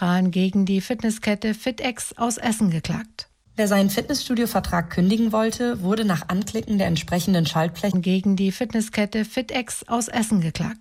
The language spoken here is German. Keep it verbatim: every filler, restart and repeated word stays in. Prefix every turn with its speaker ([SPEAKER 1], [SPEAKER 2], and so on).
[SPEAKER 1] Zentralen gegen die Fitnesskette FitEx aus Essen geklagt.
[SPEAKER 2] Wer seinen Fitnessstudio-Vertrag kündigen wollte, wurde nach Anklicken der entsprechenden Schaltflächen
[SPEAKER 1] gegen die Fitnesskette FitEx aus Essen geklagt.